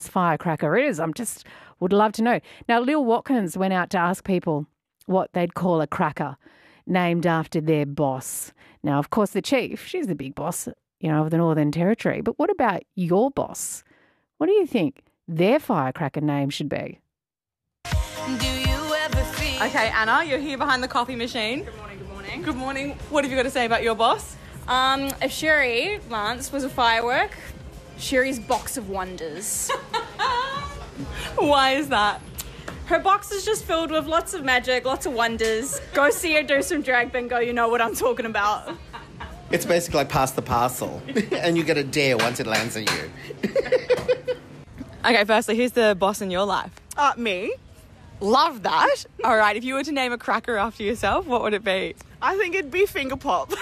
firecracker is. Would love to know. Now, Lil Watkins went out to ask people what they'd call a cracker named after their boss. Now, of course, the chief, she's the big boss, of the Northern Territory. But what about your boss? What do you think their firecracker name should be? Okay, Anna, you're here behind the coffee machine. Good morning, good morning. Good morning. What have you got to say about your boss? If Sherry Lance was a firework, Sherry's box of wonders. Why is that? Her box is just filled with lots of magic, lots of wonders. Go see her do some drag bingo, you know what I'm talking about. It's basically like pass the parcel and you get a dare once it lands on you. Okay, firstly, who's the boss in your life? Me. Love that. All right, if you were to name a cracker after yourself, what would it be? I think it'd be Finger Pop.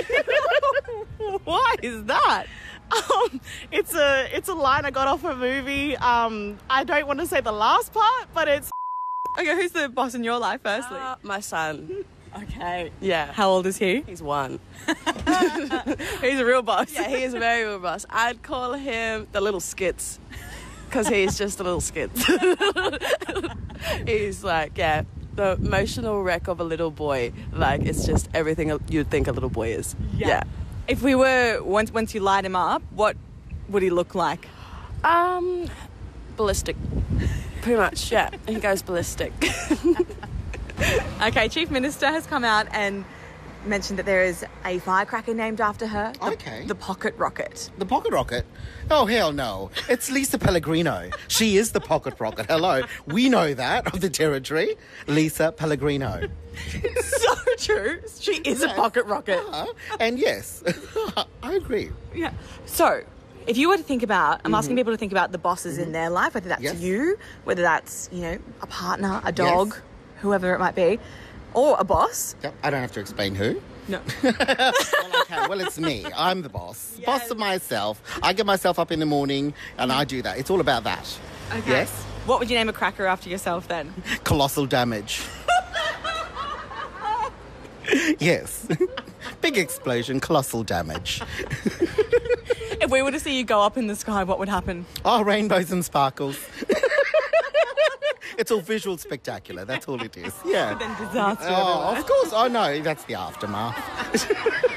Why is that? It's a line I got off a movie. I don't want to say the last part, but it's... Okay, who's the boss in your life, firstly? My son. Okay. Yeah. How old is he? He's 1. He's a real boss. Yeah, he is a very real boss. I'd call him the little skits, because he's just a little skits. He's like, the emotional wreck of a little boy. Like, it's just everything you'd think a little boy is. Yeah. If we were, once you light him up, what would he look like? Ballistic. Pretty much, yeah. He goes ballistic. Okay, Chief Minister has come out and mentioned that there is a firecracker named after her. The Pocket Rocket. The Pocket Rocket? Oh, hell no. It's Lisa Pellegrino. She is the Pocket Rocket. Hello. We know that of the Territory. Lisa Pellegrino. So true. She is a pocket rocket. And yes, I agree. Yeah. So, if you were to think about, I'm asking people to think about the bosses in their life, whether that's you, whether that's, a partner, a dog, whoever it might be, or a boss. Yep. I don't have to explain who. No. Well, it's me. I'm the boss. Yes. Boss of myself. I get myself up in the morning and I do that. It's all about that. Okay. Yes? What would you name a cracker after yourself then? Colossal Damage. Yes. Big explosion, colossal damage. If we were to see you go up in the sky, what would happen? Oh, rainbows and sparkles. It's all visual spectacular. That's all it is. Yeah. Then disaster. Oh, of course. Oh, no, that's the aftermath.